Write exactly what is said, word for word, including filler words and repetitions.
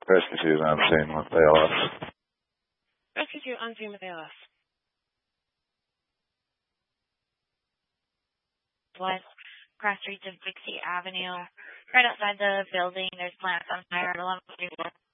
Rescue two is on scene with A L S. Rescue two on scene with A L S. West cross streets of Dixie Avenue. Right outside the building, there's plants on fire along the